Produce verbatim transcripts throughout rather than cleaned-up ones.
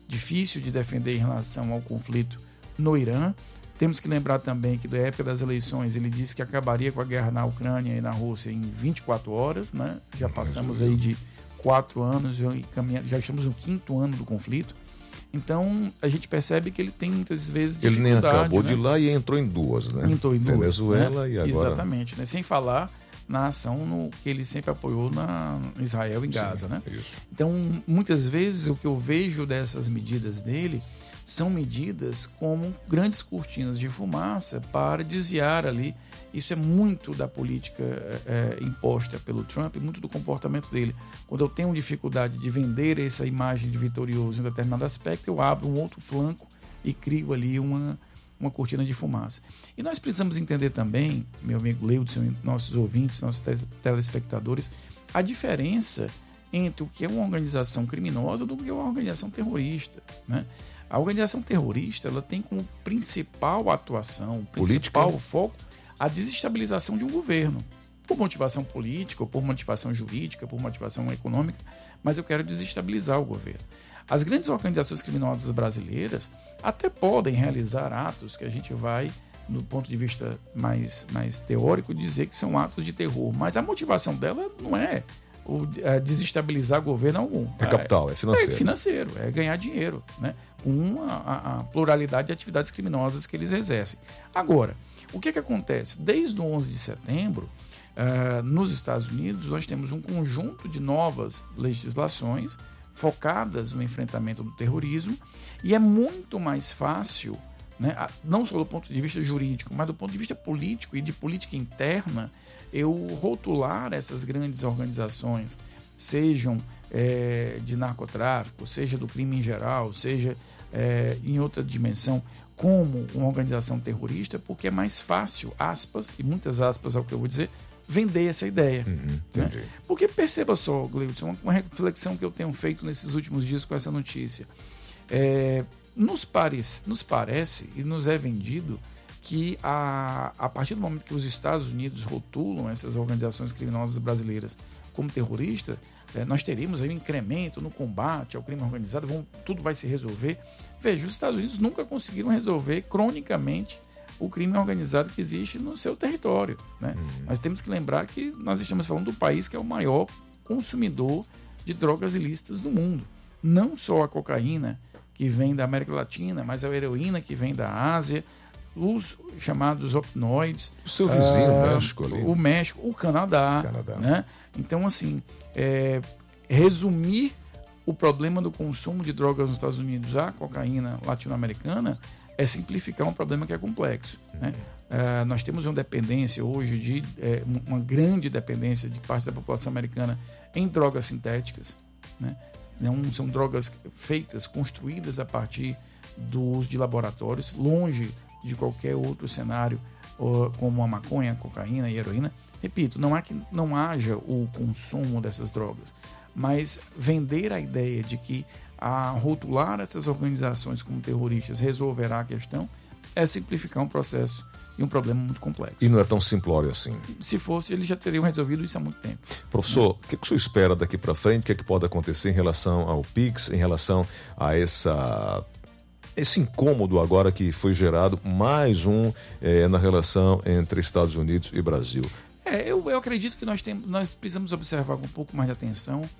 difícil de defender em relação ao conflito no Irã. Temos que lembrar também que, da época das eleições, ele disse que acabaria com a guerra na Ucrânia e na Rússia em vinte e quatro horas, né? Já passamos aí de quatro anos, já estamos no quinto ano do conflito. Então, a gente percebe que ele tem muitas vezes dificuldade. Ele nem acabou, né, de né? lá e entrou em duas, né? Entrou em duas. Venezuela, né? E agora... Exatamente, né? Sem falar na ação no, que ele sempre apoiou na Israel, em Gaza, Sim, né? Isso. Então, muitas vezes, o que eu vejo dessas medidas dele são medidas como grandes cortinas de fumaça para desviar ali. Isso é muito da política é, imposta pelo Trump, muito do comportamento dele. Quando eu tenho dificuldade de vender essa imagem de vitorioso em determinado aspecto, eu abro um outro flanco e crio ali uma, uma cortina de fumaça. E nós precisamos entender também, meu amigo Leudson, nossos ouvintes, nossos telespectadores, a diferença entre o que é uma organização criminosa do que é uma organização terrorista, né? A organização terrorista, ela tem como principal atuação, principal política, foco, a desestabilização de um governo, por motivação política, ou por motivação jurídica, por motivação econômica, mas eu quero desestabilizar o governo. As grandes organizações criminosas brasileiras até podem realizar atos que a gente vai, do ponto de vista mais, mais teórico, dizer que são atos de terror, mas a motivação dela não é o, é desestabilizar governo algum. É capital, é financeiro. É financeiro, é ganhar dinheiro, né? Com a, a, a pluralidade de atividades criminosas que eles exercem. Agora, o que, que acontece? Desde o onze de setembro, uh, nos Estados Unidos, nós temos um conjunto de novas legislações focadas no enfrentamento do terrorismo, e é muito mais fácil, né, não só do ponto de vista jurídico, mas do ponto de vista político e de política interna, eu rotular essas grandes organizações, sejam é, de narcotráfico, seja do crime em geral, seja é, em outra dimensão, como uma organização terrorista, porque é mais fácil, aspas, e muitas aspas ao que eu vou dizer, vender essa ideia. Uhum, né? Porque perceba só, Gleudson, uma reflexão que eu tenho feito nesses últimos dias com essa notícia. É, nos, parece, nos parece e nos é vendido que a, a partir do momento que os Estados Unidos rotulam essas organizações criminosas brasileiras como terroristas, é, nós teríamos aí um incremento no combate ao crime organizado, vão, tudo vai se resolver. Veja, os Estados Unidos nunca conseguiram resolver cronicamente o crime organizado que existe no seu território, né? Uhum. Nós temos que lembrar que nós estamos falando do país que é o maior consumidor de drogas ilícitas do mundo. Não só a cocaína que vem da América Latina, mas a heroína que vem da Ásia, os chamados opioides. O seu vizinho, uh, o México ali. O México, o Canadá. Canadá. Né? Então, assim, é, resumir o problema do consumo de drogas nos Estados Unidos à cocaína latino-americana é simplificar um problema que é complexo. Né? Uh, nós temos uma dependência hoje, de é, uma grande dependência de parte da população americana em drogas sintéticas. Né? Não são drogas feitas, construídas a partir do uso de laboratórios, longe de qualquer outro cenário, como a maconha, a cocaína e a heroína. Repito, não há que não haja o consumo dessas drogas, mas vender a ideia de que a rotular essas organizações como terroristas resolverá a questão é simplificar um processo e um problema muito complexo. E não é tão simplório assim. Se fosse, eles já teriam resolvido isso há muito tempo. Professor, o que, que o senhor espera daqui para frente? O que, é que pode acontecer em relação ao Pix, em relação a essa... esse incômodo agora que foi gerado, mais um é, na relação entre Estados Unidos e Brasil? É, eu, eu acredito que nós, temos, nós precisamos observar com um pouco mais de atenção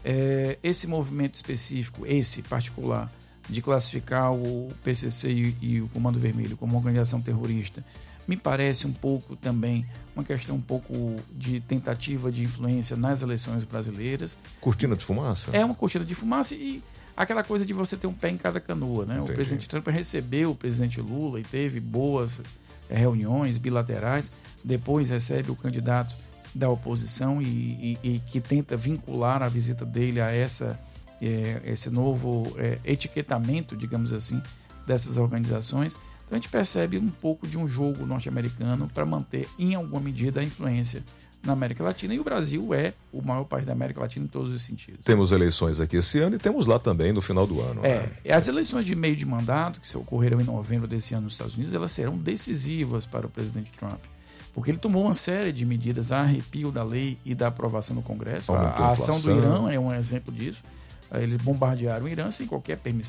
é, esse movimento específico, esse particular, de classificar o P C C e, e o Comando Vermelho como organização terrorista, me parece um pouco também uma questão um pouco de tentativa de influência nas eleições brasileiras. Cortina de fumaça? É uma cortina de fumaça e aquela coisa de você ter um pé em cada canoa, né? O presidente Trump recebeu o presidente Lula e teve boas é, reuniões bilaterais, depois recebe o candidato da oposição e, e, e que tenta vincular a visita dele a essa, é, esse novo é, etiquetamento, digamos assim, dessas organizações. Então a gente percebe um pouco de um jogo norte-americano para manter, em alguma medida, a influência na América Latina, e o Brasil é o maior país da América Latina em todos os sentidos. Temos eleições aqui esse ano e temos lá também no final do ano. É, né? As eleições de meio de mandato, que ocorreram em novembro desse ano nos Estados Unidos, elas serão decisivas para o presidente Trump, porque ele tomou uma série de medidas a arrepio da lei e da aprovação no Congresso. A, a ação do Irã é um exemplo disso. Eles bombardearam o Irã sem qualquer permissão